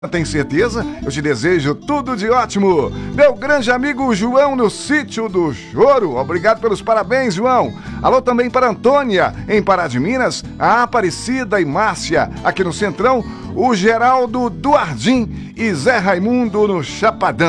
Tem certeza? Eu te desejo tudo de ótimo. Meu grande amigo João no Sítio do Choro. Obrigado pelos parabéns, João. Alô também para Antônia, em Pará de Minas, a Aparecida e Márcia, aqui no Centrão, o Geraldo Duardim e Zé Raimundo no Chapadão.